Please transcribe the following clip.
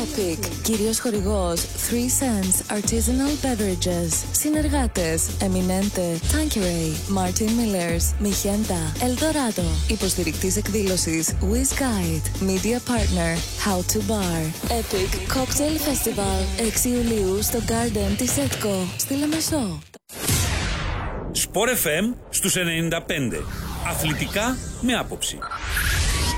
Epic, κύριος χορηγός 3 Cents Artisanal Beverages. Συνεργάτες Eminente, Tanqueray, Martin Millers, Mijenta, Eldorado. Υποστηρικτής εκδήλωσης Wiz Guide. Media Partner How to Bar. Epic Cocktail Festival 6 Ιουλίου στο Garden της ΕΤΚΟ στη Λεμεσό. Sport FM στους 95. Αθλητικά με άποψη.